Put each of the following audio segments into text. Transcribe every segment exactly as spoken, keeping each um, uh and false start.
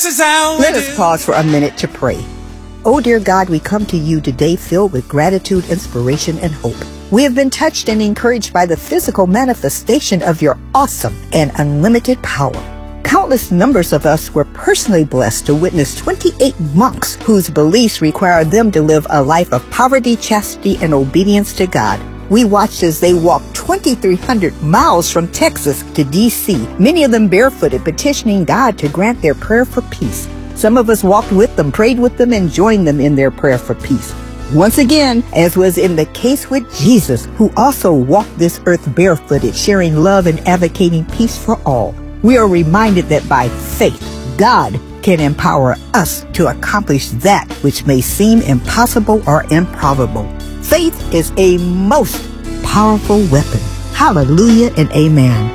this is how Let us pause for a minute to pray. Oh, dear God, we come to you today filled with gratitude, inspiration, and hope. We have been touched and encouraged by the physical manifestation of your awesome and unlimited power. Countless numbers of us were personally blessed to witness twenty-eight monks whose beliefs required them to live a life of poverty, chastity, and obedience to God. We watched as they walked twenty-three hundred miles from Texas to D C, many of them barefooted, petitioning God to grant their prayer for peace. Some of us walked with them, prayed with them, and joined them in their prayer for peace. Once again, as was in the case with Jesus, who also walked this earth barefooted, sharing love and advocating peace for all, we are reminded that by faith, God can empower us to accomplish that which may seem impossible or improbable. Faith is a most powerful weapon. Hallelujah and amen.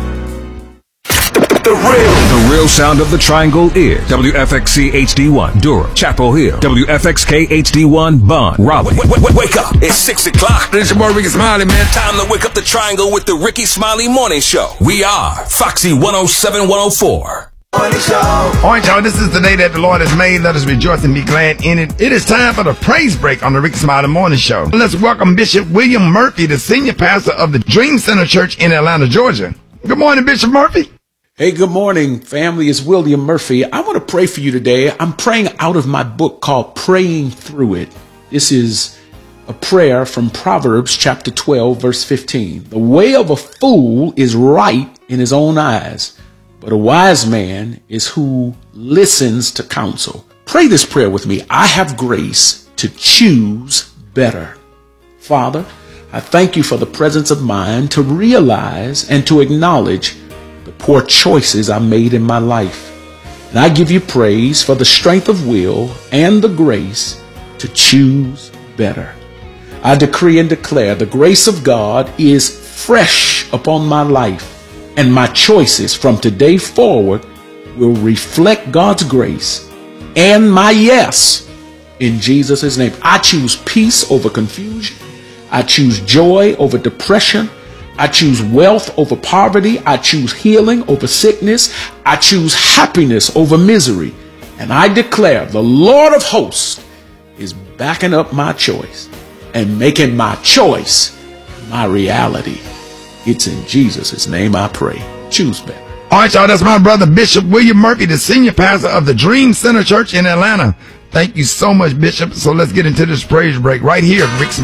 The real, the real sound of the triangle is W F X C H D one, Durham, Chapel Hill, W F X K H D one, Bond, Raleigh. Wake, wake, wake up, it's six o'clock. This is your boy Ricky Smiley, man. Time to wake up the triangle with the Ricky Smiley Morning Show. We are Foxy one oh seven, one oh four. Morning Show. All right, y'all, this is the day that the Lord has made. Let us rejoice and be glad in it. It is time for the praise break on the Ricky Smiley Morning Show. Let's welcome Bishop William Murphy, the senior pastor of the Dream Center Church in Atlanta, Georgia. Good morning, Bishop Murphy. Hey, good morning, family. It's William Murphy. I want to pray for you today. I'm praying out of my book called Praying Through It. This is a prayer from Proverbs chapter twelve, verse fifteen. The way of a fool is right in his own eyes, but a wise man is who listens to counsel. Pray this prayer with me. I have grace to choose better. Father, I thank you for the presence of mind to realize and to acknowledge the poor choices I made in my life. And I give you praise for the strength of will and the grace to choose better. I decree and declare the grace of God is fresh upon my life, and my choices from today forward will reflect God's grace and my yes in Jesus' name. I choose peace over confusion. I choose joy over depression. I choose wealth over poverty. I choose healing over sickness. I choose happiness over misery. And I declare the Lord of hosts is backing up my choice and making my choice my reality. It's in Jesus' name I pray. Choose better. All right, y'all, that's my brother, Bishop William Murphy, the senior pastor of the Dream Center Church in Atlanta. Thank you so much, Bishop. So let's get into this praise break right here, Rick Smiley.